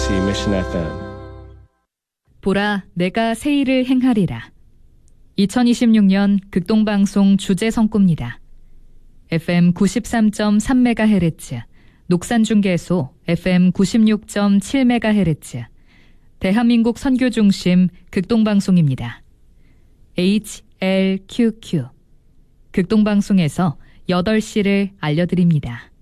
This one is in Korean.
KBC Mission FM. 보라, 내가 새 일을 행하리라. 2026년 극동방송 주제 성구입니다. FM 93.3MHz, 녹산중계소 FM 96.7MHz, 대한민국 선교중심 극동방송입니다. HLQQ. 극동방송에서 8시를 알려드립니다.